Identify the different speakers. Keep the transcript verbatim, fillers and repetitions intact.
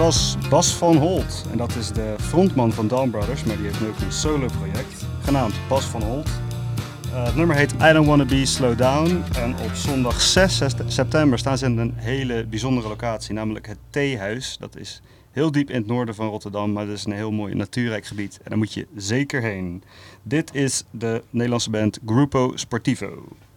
Speaker 1: was Bas van Holt. En dat is de frontman van Dawn Brothers, maar die heeft nu ook een solo project, genaamd Bas van Holt. Uh, het nummer heet I Don't Wanna Be Slow Down. En op zondag zes september staan ze in een hele bijzondere locatie, namelijk het Theehuis. Dat is heel diep in het noorden van Rotterdam, maar dat is een heel mooi natuurrijk gebied. En daar moet je zeker heen. Dit is de Nederlandse band Grupo Sportivo.